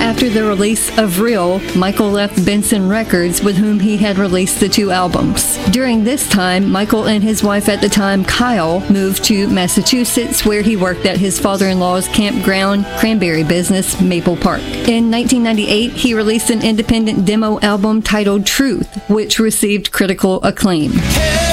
after the release of Real, Michael left Benson Records, with whom he had released the 2 albums. During this time, Michael and his wife at the time, Kyle, moved to Massachusetts, where he worked at his father-in-law's campground cranberry business, Maple Park. In 1998, he released an independent demo album titled Truth, which received critical acclaim.